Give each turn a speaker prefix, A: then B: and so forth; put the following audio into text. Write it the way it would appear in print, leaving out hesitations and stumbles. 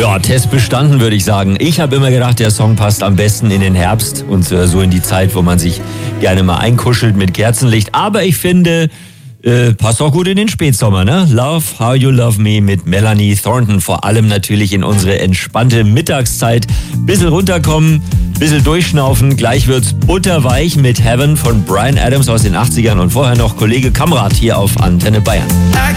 A: Ja, Test bestanden, würde ich sagen. Ich habe immer gedacht, der Song passt am besten in den Herbst und so in die Zeit, wo man sich gerne mal einkuschelt mit Kerzenlicht. Aber ich finde, passt auch gut in den Spätsommer, ne? Love How You Love Me mit Melanie Thornton. Vor allem natürlich in unsere entspannte Mittagszeit. Bisschen runterkommen, bisschen durchschnaufen. Gleich wird's butterweich mit Heaven von Bryan Adams aus den 80ern und vorher noch Kollege Kamrat hier auf Antenne Bayern.